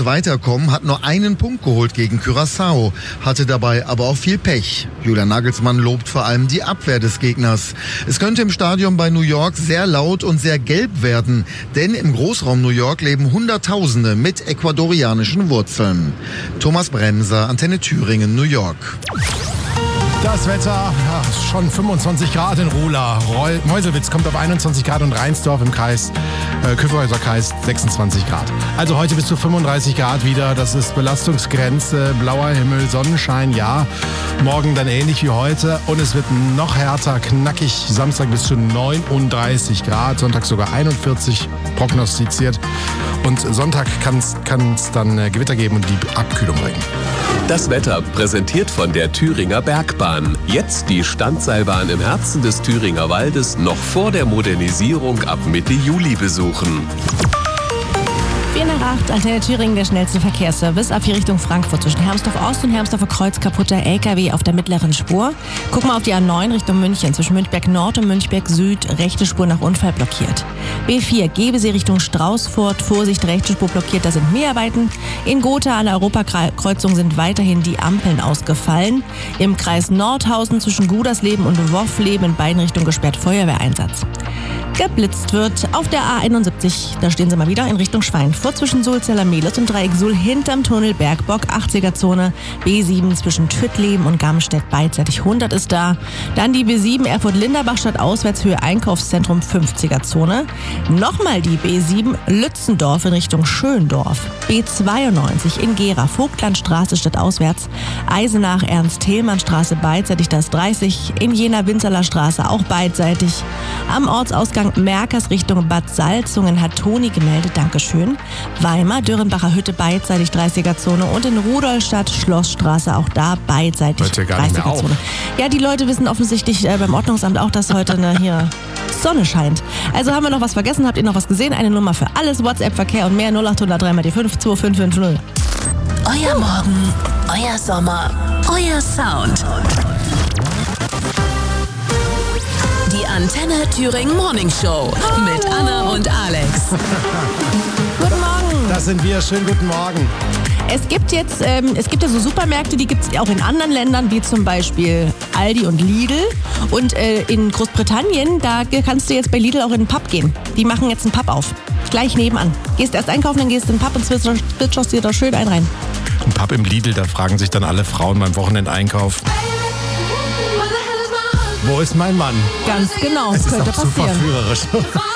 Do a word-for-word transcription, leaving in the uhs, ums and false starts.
Teams weiterkommen, hat nur einen Punkt geholt gegen Curaçao, hatte dabei aber auch viel Pech. Julian Nagelsmann lobt vor allem die Abwehr des Gegners. Es könnte im Stadion bei New York sehr laut und sehr gelb werden, denn im Großraum New York leben Hunderttausende mit ecuadorianischen Wurzeln. Thomas Bremser, Antenne Thüringen, New York. Das Wetter, ja, schon fünfundzwanzig Grad in Ruhla. Reul, Meuselwitz kommt auf einundzwanzig Grad und Rheinsdorf im Kreis, äh, Kyffhäuser Kreis sechsundzwanzig Grad. Also heute bis zu fünfunddreißig Grad wieder. Das ist Belastungsgrenze, blauer Himmel, Sonnenschein, ja. Morgen dann ähnlich wie heute und es wird noch härter, knackig. Samstag bis zu neununddreißig Grad, Sonntag sogar einundvierzig prognostiziert. Und Sonntag kann es dann äh, Gewitter geben und die Abkühlung bringen. Das Wetter präsentiert von der Thüringer Bergbahn. Jetzt die Standseilbahn im Herzen des Thüringer Waldes noch vor der Modernisierung ab Mitte Juli besuchen. vier nach acht, Antenne Thüringen, der schnellste Verkehrsservice. Ab hier Richtung Frankfurt zwischen Hermsdorf Ost und Hermsdorfer Kreuz kaputter L K W auf der mittleren Spur. Guck mal auf die A neun Richtung München zwischen Münchberg Nord und Münchberg Süd. Rechte Spur nach Unfall blockiert. B vier, Gebesee Richtung Straußfurt. Vorsicht, rechte Spur blockiert, da sind Mäharbeiten. In Gotha an der Europakreuzung sind weiterhin die Ampeln ausgefallen. Im Kreis Nordhausen zwischen Gudersleben und Woffleben in beiden Richtungen gesperrt, Feuerwehreinsatz. Geblitzt wird auf der A einundsiebzig, da stehen sie mal wieder in Richtung Schweinfurt zwischen Sulzeller Mehlis und Dreieck Suhl hinterm Tunnel Bergbock, achtziger-Zone, B sieben zwischen Tüttleben und Gamstedt beidseitig hundert ist da. Dann die B sieben Erfurt-Linderbach statt Auswärtshöhe Einkaufszentrum fünfziger-Zone. Nochmal die B sieben Lützendorf in Richtung Schöndorf. B zweiundneunzig in Gera, Vogtlandstraße statt auswärts. Eisenach Ernst-Thälmann-Straße beidseitig, das dreißig. In Jena Winzerler Straße auch beidseitig. Am Ortsausgang Merkers Richtung Bad Salzungen hat Toni gemeldet, Dankeschön. Weimar, Dürrenbacher Hütte beidseitig dreißiger-Zone und in Rudolstadt Schlossstraße auch da beidseitig dreißiger-Zone. Ja, die Leute wissen offensichtlich äh, beim Ordnungsamt auch, dass heute ne, hier Sonne scheint. Also haben wir noch was vergessen? Habt ihr noch was gesehen? Eine Nummer für alles, WhatsApp-Verkehr und mehr null acht null null drei mal die fünf zwei fünf fünf null. Euer Morgen, euer Sommer, euer Sound. Die Antenne Thüringen Morning Show mit Anna und Alex. Guten Morgen. Das sind wir. Schönen guten Morgen. Es gibt jetzt, ähm, es gibt ja so Supermärkte, die gibt es auch in anderen Ländern, wie zum Beispiel Aldi und Lidl. Und äh, in Großbritannien, da kannst du jetzt bei Lidl auch in den Pub gehen. Die machen jetzt einen Pub auf. Gleich nebenan. Gehst erst einkaufen, dann gehst du in den Pub und zwitscherst dir da schön einen rein. Ein Pub im Lidl, da fragen sich dann alle Frauen beim Wochenendeinkauf: Wo ist mein Mann? Ganz genau, Es ist könnte auch zu passieren. verführerisch.